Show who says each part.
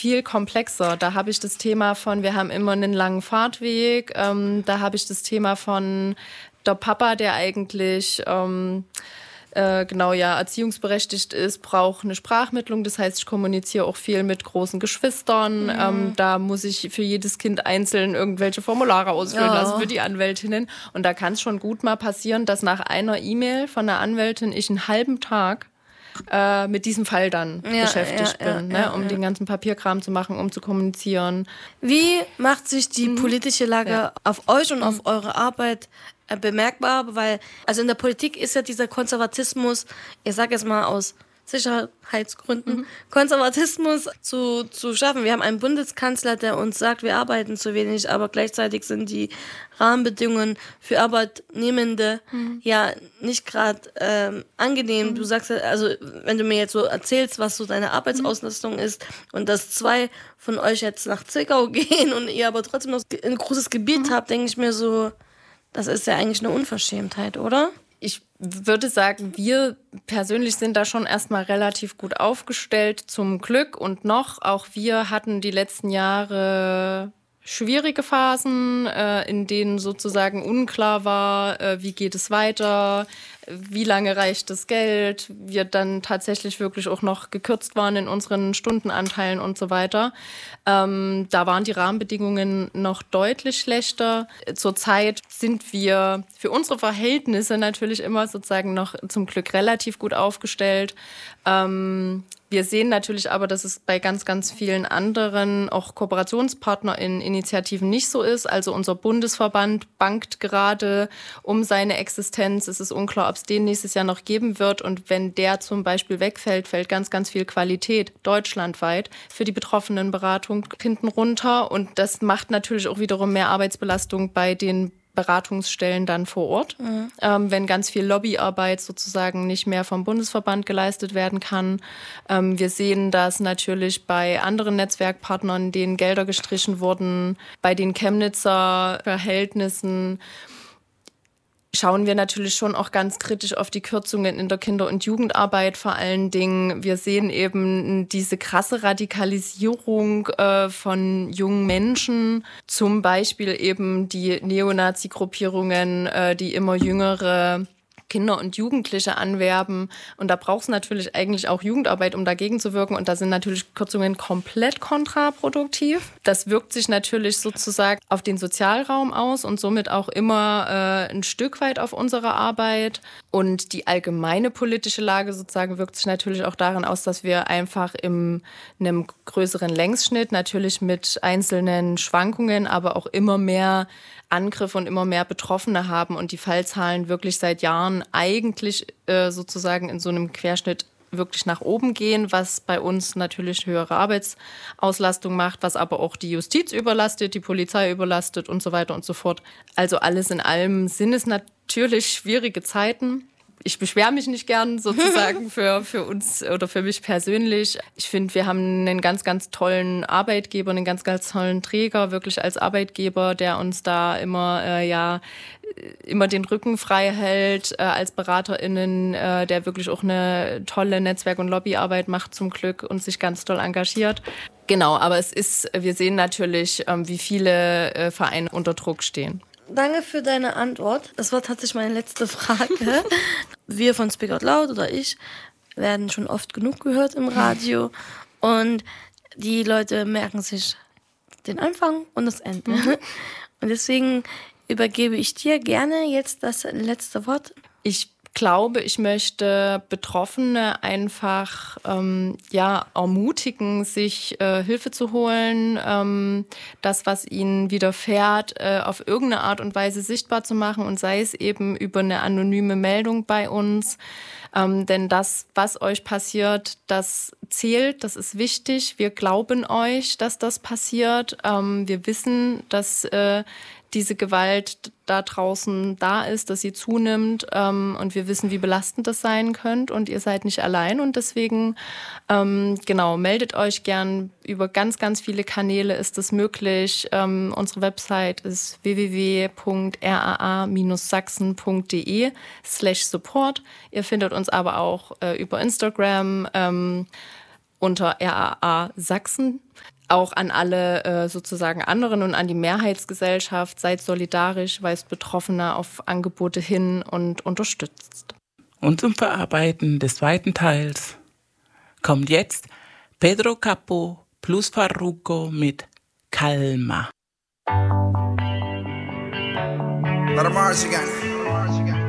Speaker 1: viel komplexer. Da habe ich das Thema von, wir haben immer einen langen Fahrtweg. Da habe ich das Thema von der Papa, der eigentlich erziehungsberechtigt ist, braucht eine Sprachmittlung. Das heißt, ich kommuniziere auch viel mit großen Geschwistern. Da muss ich für jedes Kind einzeln irgendwelche Formulare ausfüllen lassen für die Anwältinnen. Und da kann es schon gut mal passieren, dass nach einer E-Mail von der Anwältin ich einen halben Tag mit diesem Fall dann beschäftigt bin, um den ganzen Papierkram zu machen, um zu kommunizieren.
Speaker 2: Wie macht sich die politische Lage auf euch und auf eure Arbeit bemerkbar? Weil, also in der Politik ist ja dieser Konservatismus, ich sage jetzt mal aus Sicherheitsgründen, Konservatismus zu schaffen. Wir haben einen Bundeskanzler, der uns sagt, wir arbeiten zu wenig, aber gleichzeitig sind die Rahmenbedingungen für Arbeitnehmende ja nicht gerade angenehm. Du sagst, also wenn du mir jetzt so erzählst, was so deine Arbeitsauslastung ist und dass 2 von euch jetzt nach Zwickau gehen und ihr aber trotzdem noch ein großes Gebiet habt, denke ich mir so, das ist ja eigentlich eine Unverschämtheit, oder?
Speaker 1: Ich würde sagen, wir persönlich sind da schon erstmal relativ gut aufgestellt, zum Glück. Und auch wir hatten die letzten Jahre schwierige Phasen, in denen sozusagen unklar war, wie geht es weiter, wie lange reicht das Geld, wir dann tatsächlich wirklich auch noch gekürzt waren in unseren Stundenanteilen und so weiter. Da waren die Rahmenbedingungen noch deutlich schlechter. Zurzeit sind wir für unsere Verhältnisse natürlich immer sozusagen noch zum Glück relativ gut aufgestellt. Wir sehen natürlich aber, dass es bei ganz, ganz vielen anderen, auch KooperationspartnerInnen, Initiativen nicht so ist. Also unser Bundesverband bangt gerade um seine Existenz. Es ist unklar, ob es den nächstes Jahr noch geben wird. Und wenn der zum Beispiel wegfällt, fällt ganz, ganz viel Qualität deutschlandweit für die Betroffenenberatung hinten runter. Und das macht natürlich auch wiederum mehr Arbeitsbelastung bei den Beratungsstellen dann vor Ort, wenn ganz viel Lobbyarbeit sozusagen nicht mehr vom Bundesverband geleistet werden kann. Wir sehen das natürlich bei anderen Netzwerkpartnern, denen Gelder gestrichen wurden, bei den Chemnitzer Verhältnissen. Schauen wir natürlich schon auch ganz kritisch auf die Kürzungen in der Kinder- und Jugendarbeit vor allen Dingen. Wir sehen eben diese krasse Radikalisierung von jungen Menschen, zum Beispiel eben die Neonazi-Gruppierungen, die immer jüngere Kinder und Jugendliche anwerben. Und da braucht es natürlich eigentlich auch Jugendarbeit, um dagegen zu wirken. Und da sind natürlich Kürzungen komplett kontraproduktiv. Das wirkt sich natürlich sozusagen auf den Sozialraum aus und somit auch immer ein Stück weit auf unsere Arbeit. Und die allgemeine politische Lage sozusagen wirkt sich natürlich auch darin aus, dass wir einfach in einem größeren Längsschnitt natürlich mit einzelnen Schwankungen, aber auch immer mehr Angriffe und immer mehr Betroffene haben und die Fallzahlen wirklich seit Jahren eigentlich sozusagen in so einem Querschnitt wirklich nach oben gehen, was bei uns natürlich höhere Arbeitsauslastung macht, was aber auch die Justiz überlastet, die Polizei überlastet und so weiter und so fort. Also alles in allem sind es natürlich schwierige Zeiten. Ich beschwere mich nicht gern sozusagen für uns oder für mich persönlich. Ich finde, wir haben einen ganz, ganz tollen Arbeitgeber, einen ganz, ganz tollen Träger, wirklich als Arbeitgeber, der uns da immer den Rücken frei hält als BeraterInnen, der wirklich auch eine tolle Netzwerk- und Lobbyarbeit macht zum Glück und sich ganz toll engagiert. Genau, aber wir sehen natürlich, wie viele Vereine unter Druck stehen.
Speaker 2: Danke für deine Antwort. Das war tatsächlich meine letzte Frage. Wir von Speak Out Loud oder ich werden schon oft genug gehört im Radio und die Leute merken sich den Anfang und das Ende. Und deswegen übergebe ich dir gerne jetzt das letzte Wort.
Speaker 1: Ich glaube, ich möchte Betroffene einfach ermutigen, sich Hilfe zu holen, das, was ihnen widerfährt, auf irgendeine Art und Weise sichtbar zu machen und sei es eben über eine anonyme Meldung bei uns. Denn das, was euch passiert, das zählt, das ist wichtig. Wir glauben euch, dass das passiert. Wir wissen, dass diese Gewalt da draußen da ist, dass sie zunimmt und wir wissen, wie belastend das sein könnte und ihr seid nicht allein und deswegen, meldet euch gern. Über ganz, ganz viele Kanäle ist das möglich. Unsere Website ist www.raa-sachsen.de/support. Ihr findet uns aber auch über Instagram unter RAA Sachsen. Auch an alle sozusagen anderen und an die Mehrheitsgesellschaft. Seid solidarisch, weist Betroffene auf Angebote hin und unterstützt.
Speaker 3: Und zum Verarbeiten des zweiten Teils kommt jetzt Pedro Capó plus Farruko mit Calma.
Speaker 4: Let 'em march again.